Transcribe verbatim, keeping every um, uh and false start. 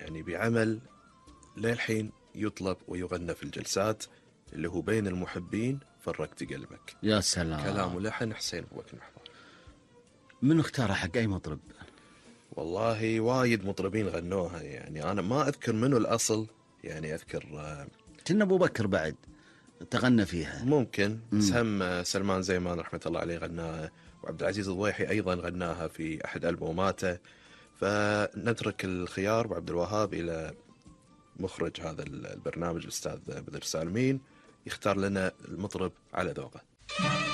يعني بعمل للحين يطلب ويغنى في الجلسات، اللي هو بين المحبين فرقت قلبك. يا سلام. كلام ولحن حسين أبو بكر محضر. من اختاره حق أي مطرب؟ والله وايد مطربين غنوها، يعني أنا ما أذكر منه الأصل، يعني أذكر كنا أبو بكر بعد تغنى فيها ممكن، بس هم سلمان زيمان رحمة الله عليه غناها، وعبد العزيز الضويحي أيضا غناها في أحد ألبوماته. فنترك الخيار وعبد الوهاب إلى مخرج هذا البرنامج الأستاذ بدر سالمين يختار لنا المطرب على ذوقه.